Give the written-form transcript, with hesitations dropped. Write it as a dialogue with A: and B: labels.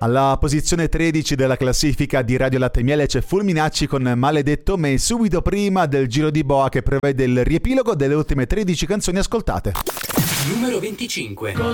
A: Alla posizione 13 della classifica di Radio Latte e Miele c'è Fulminacci con Maledetto Me, subito prima del giro di boa che prevede il riepilogo delle ultime 13 canzoni ascoltate.
B: Numero 25.